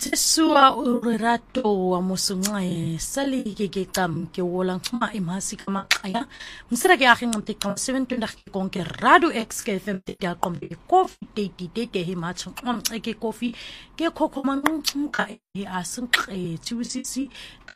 Tesua urirato wa musungae sali ke kam ke wolang ma imasi kama kaya msira ke akhin ngamte kam 720 ke konke radio x ke fm te ya kombe coffee te himacho ke coffee ke khokho manqumka e asun qe tusisi